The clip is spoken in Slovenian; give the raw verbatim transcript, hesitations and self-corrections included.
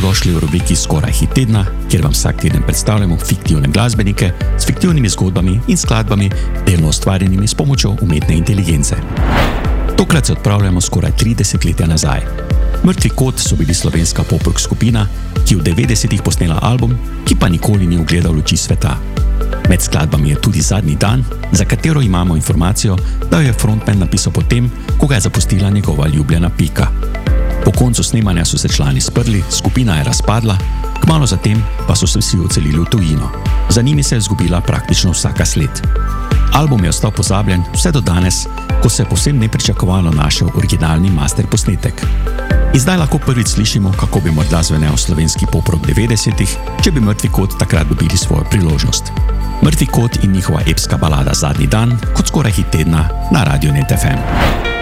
Dobrodošli v rubriki Skoraj hit tedna, kjer vam vsak teden predstavljamo fiktivne glasbenike s fiktivnimi zgodbami in skladbami, delno ustvarjenimi s pomočjo umetne inteligence. Tokrat se odpravljamo skoraj tri desetletja nazaj. Mrtvi kot so bili slovenska pop-rock skupina, ki je v devetdesetih posnela album, ki pa nikoli ni ugledal luči sveta. Med skladbami je tudi Zadnji dan, za katero imamo informacijo, da jo je frontman napisal potem, ko ga je zapustila njegova ljubljena Pika. Po koncu snemanja so se člani sprli, skupina je razpadla, kmalu zatem pa so se vsi odselili v tujino. Za njimi se je izgubila praktično vsaka sled. Album je ostal pozabljen vse do danes, ko se je povsem nepričakovano našel originalni master posnetek. In zdaj lahko prvič slišimo, kako bi morda zvenel slovenski pop-rock devetdesetih, če bi Mrtvi kot takrat dobili svojo priložnost. Mrtvi kot in njihova epska balada Zadnji dan, kot skoraj hit tedna na Radiu Net F M.